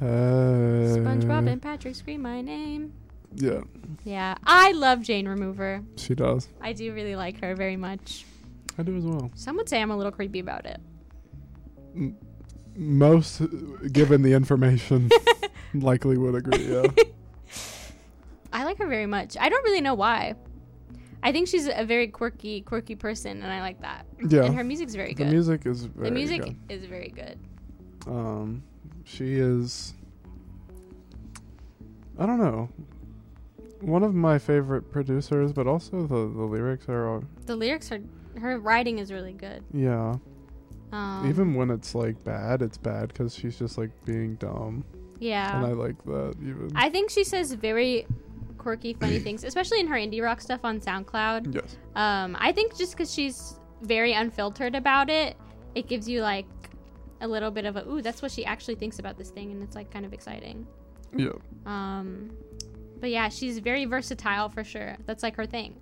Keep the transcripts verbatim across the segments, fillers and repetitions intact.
SpongeBob and Patrick scream my name. Yeah. Yeah, I love Jane Remover. She does. I do really like her very much. I do as well. Some would say I'm a little creepy about it. M- most, uh, given the information, likely would agree, yeah. I like her very much. I don't really know why. I think she's a very quirky, quirky person, and I like that. Yeah. And her music's very good. The music is very The music good. is very good. Um, she is, I don't know, one of my favorite producers, but also the, the lyrics are, all, The lyrics are, her writing is really good. yeah. Um, Even when it's like bad, it's bad because she's just like being dumb. yeah. And I like that even. I think she says very quirky, funny things, especially in her indie rock stuff on SoundCloud. Yes. Um, I think just because she's very unfiltered about it, it gives you like a little bit of a, ooh, that's what she actually thinks about this thing, and it's like kind of exciting. Yeah. Um, but yeah, she's very versatile for sure. That's like her thing.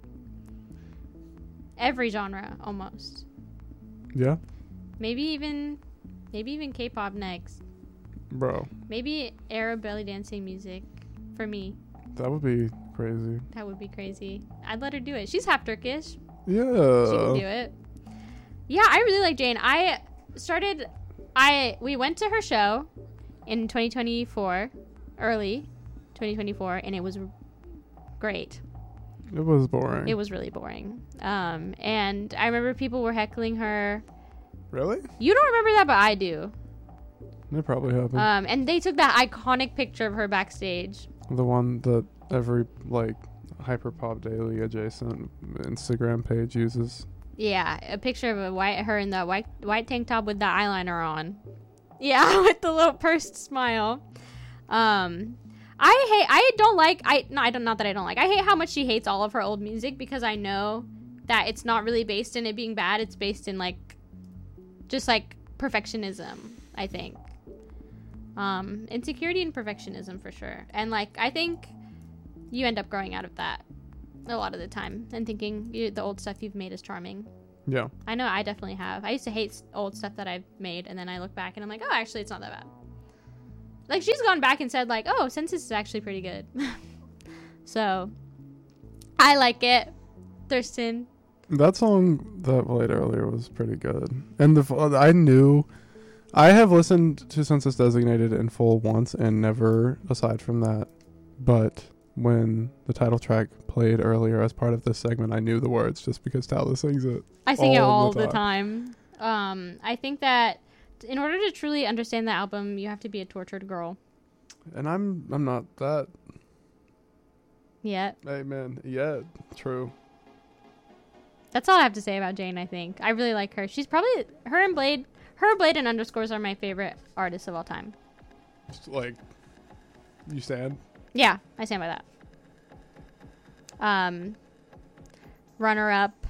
Every genre, almost. Yeah. Maybe even, maybe even K-pop next. Bro. Maybe Arab belly dancing music for me. That would be crazy. That would be crazy. I'd let her do it. She's half Turkish. Yeah. She can do it. Yeah, I really like Jane. I started, I, we went to her show in twenty twenty-four, early twenty twenty-four, and it was great. It was boring. It was really boring. Um, and I remember people were heckling her. Really? You don't remember that, but I do. It probably happened. Um, and they took that iconic picture of her backstage. The one that every, like, Hyperpop Daily adjacent Instagram page uses. Yeah, a picture of a white her in the white white tank top with the eyeliner on. Yeah, with the little pursed smile. Um, I hate. I don't like. I no. I don't. Not that I don't like. I hate how much she hates all of her old music because I know that it's not really based in it being bad. It's based in like, just like perfectionism. I think. Um, insecurity and perfectionism for sure. And like, I think you end up growing out of that a lot of the time and thinking you, the old stuff you've made is charming. Yeah. I know I definitely have. I used to hate s- old stuff that I've made, and then I look back and I'm like, oh, actually, it's not that bad. Like, she's gone back and said, like, oh, Census is actually pretty good. So, I like it. Thurston. That song that I played earlier was pretty good. And the f- I knew... I have listened to Census Designated in full once and never aside from that. But when the title track played earlier as part of this segment, I knew the words just because Tala sings it. I sing it all all the the time. Um, I think that in order to truly understand the album, you have to be a tortured girl. And I'm I'm not that. Yet. Amen. Yeah, true. That's all I have to say about Jane, I think. I really like her. She's probably... Her and Blade... Her, Blade, and Underscores are my favorite artists of all time. Just like, you stand? Yeah, I stand by that. Um, runner-up...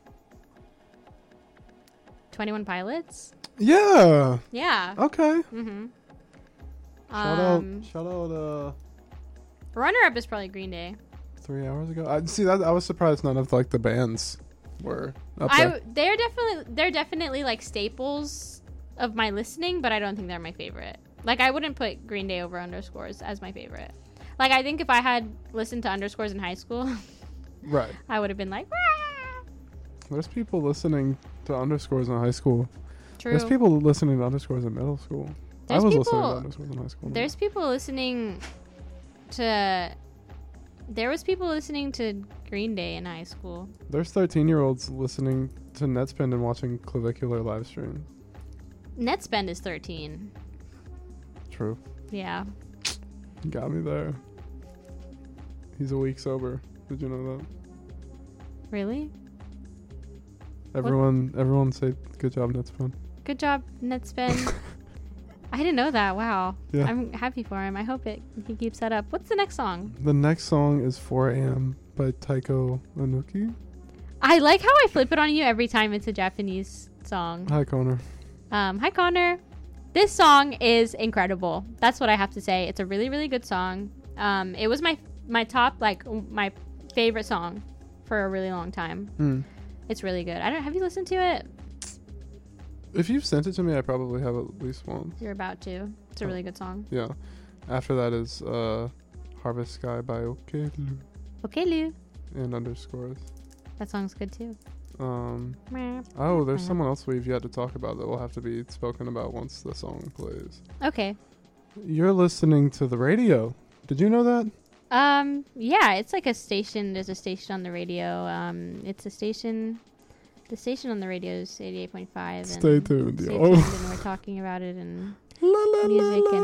twenty-one Pilots? Yeah. Yeah. Okay. Mm-hmm. Shout Um, out, shout out, uh, runner-up is probably Green Day. three hours ago. I see that. I was surprised none of like the bands were up I there. they're definitely they're definitely like staples of my listening, but I don't think they're my favorite. Like, I wouldn't put Green Day over Underscores as my favorite. Like, I think if I had listened to Underscores in high school, Right. I would have been like, Wah! There's people listening to Underscores in high school. True. There's people listening to Underscores in middle school. There's I was people, listening to Underscores in high school. There's people listening to... There was people listening to Green Day in high school. There's thirteen-year-olds listening to Netspend and watching clavicular live stream. Netspend is thirteen. True. Yeah. You got me there. He's a week sober. Did you know that? Really? Everyone, everyone say good job, Netspend. Good job, Netspend. I didn't know that. Wow. Yeah. I'm happy for him. I hope it he keeps that up. What's the next song? The next song is four a.m. by Taiko Anuki. I like how I flip it on you every time it's a Japanese song. Hi, Connor. Um, hi, Connor. This song is incredible. That's what I have to say. It's a really, really good song. Um, it was my my top, like, my favorite song for a really long time. Mm. It's really good. I don't. Have you listened to it? If you've sent it to me, I probably have at least once. You're about to. It's a really good song. Yeah. After that is uh, Harvest Sky by Okelu Okay, Lou. and underscores. That song's good too. Um, oh, there's someone else we've yet to talk about that will have to be spoken about once the song plays. Okay. You're listening to the radio. Did you know that? Um, yeah, it's like a station. There's a station on the radio. Um, it's a station. The station on the radio is eighty-eight point five. Stay tuned, Stay yo. tuned, and we're talking about it and La, la, music la, la.